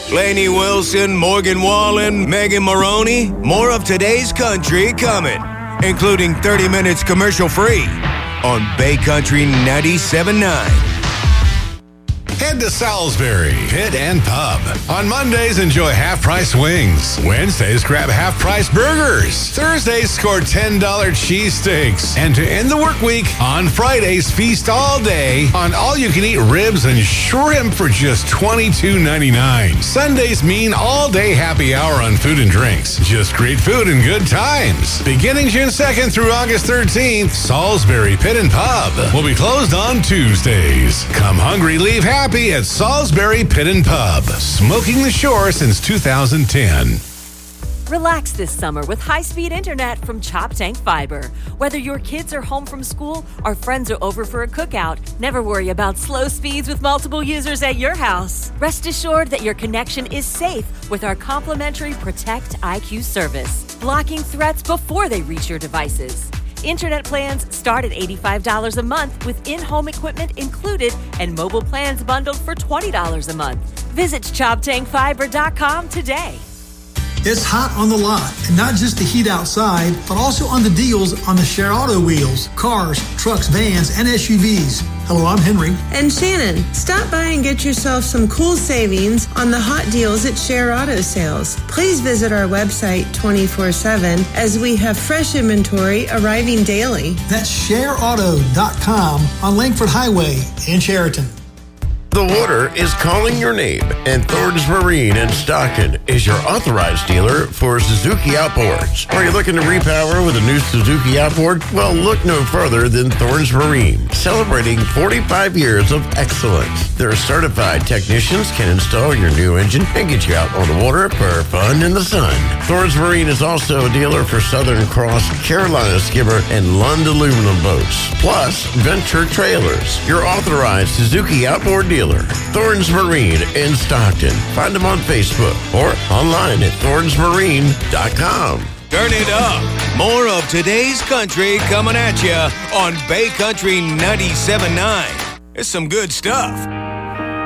Lainey Wilson, Morgan Wallen, Megan Maroney. More of today's country coming, including 30 minutes commercial free on Bay Country 97.9. Head to Salisbury Pit and Pub. On Mondays, enjoy half-price wings. Wednesdays, grab half-price burgers. Thursdays, score $10 cheesesteaks. And to end the work week, on Fridays, feast all day on all-you-can-eat ribs and shrimp for just $22.99. Sundays mean all-day happy hour on food and drinks. Just great food and good times. Beginning June 2nd through August 13th, Salisbury Pit and Pub will be closed on Tuesdays. Come hungry, leave happy at Salisbury Pit and Pub. Smoking the shore since 2010. Relax this summer with high-speed internet from Chop Tank Fiber. Whether your kids are home from school or friends are over for a cookout, never worry about slow speeds with multiple users at your house. Rest assured that your connection is safe with our complimentary Protect IQ service, blocking threats before they reach your devices. Internet plans start at $85 a month with in-home equipment included and mobile plans bundled for $20 a month. Visit ChopTankFiber.com today. It's hot on the lot, and not just the heat outside, but also on the deals on the Share Auto wheels, cars, trucks, vans, and SUVs. Hello, I'm Henry. And Shannon. Stop by and get yourself some cool savings on the hot deals at Share Auto Sales. Please visit our website 24/7 as we have fresh inventory arriving daily. That's shareauto.com on Langford Highway in Sheraton. The water is calling your name, and Thornton's Marine in Stockton is your authorized dealer for Suzuki outboards. Are you looking to repower with a new Suzuki outboard? Well, look no further than Thornton's Marine, celebrating 45 years of excellence. Their certified technicians can install your new engine and get you out on the water for fun in the sun. Thornton's Marine is also a dealer for Southern Cross, Carolina Skimmer, and Lund aluminum boats, plus Venture Trailers, your authorized Suzuki outboard dealer. Thornton's Marine in Stockton. Find them on Facebook or online at thorntonsmarine.com. Turn it up. More of today's country coming at you on Bay Country 97.9. It's some good stuff.